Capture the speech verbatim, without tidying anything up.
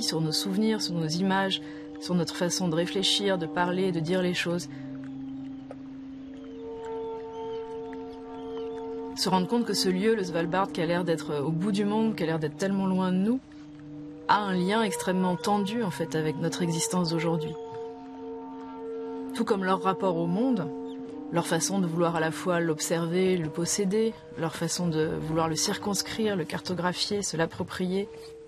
vie, sur nos souvenirs, sur nos images, sur notre façon de réfléchir, de parler, de dire les choses. Se rendre compte que ce lieu, le Svalbard, qui a l'air d'être au bout du monde, qui a l'air d'être tellement loin de nous, a un lien extrêmement tendu en fait avec notre existence d'aujourd'hui. Tout comme leur rapport au monde, leur façon de vouloir à la fois l'observer, le posséder, leur façon de vouloir le circonscrire, le cartographier, se l'approprier.